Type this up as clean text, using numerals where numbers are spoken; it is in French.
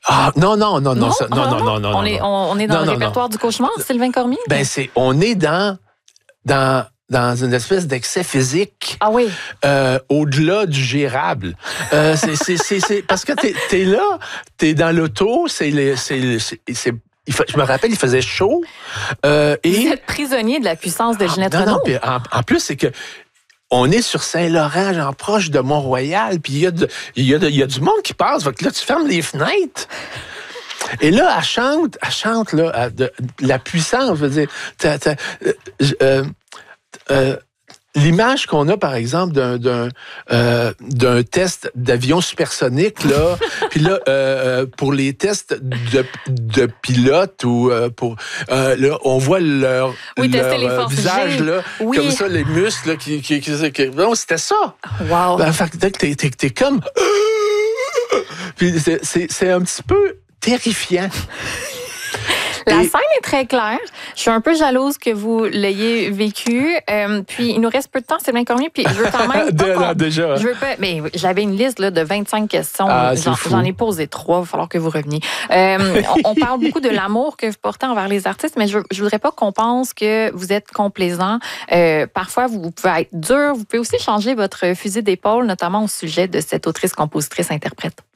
Ah, non, non. On est dans le répertoire du cauchemar, Sylvain Cormier? On est dans une espèce d'excès physique. Ah oui. Au-delà du gérable. C'est parce que t'es là, t'es dans l'auto, je me rappelle, il faisait chaud. Vous êtes prisonnier de la puissance de Ginette Renault. Non, en plus, c'est que on est sur Saint-Laurent, genre proche de Mont-Royal, puis il y a du monde qui passe. Fait que là, tu fermes les fenêtres. Et là, elle chante là, la puissance. Je veux dire, l'image qu'on a, par exemple, d'un test d'avion supersonique, là, puis là, pour les tests de pilote ou là, on voit leur visage, là, comme ça, les muscles, là, non, c'était ça. Wow. Fait que t'es comme... Puis c'est un petit peu terrifiant. La scène est très claire. Je suis un peu jalouse que vous l'ayez vécu. Puis, il nous reste peu de temps, Sylvain Cormier. Puis, je veux quand même... déjà. Je veux pas... Mais j'avais une liste là, de 25 questions. J'en ai posé 3. Il va falloir que vous reveniez. On parle beaucoup de l'amour que vous portez envers les artistes, mais je voudrais pas qu'on pense que vous êtes complaisant. Parfois, vous pouvez être dur. Vous pouvez aussi changer votre fusil d'épaule, notamment au sujet de cette autrice, compositrice, interprète.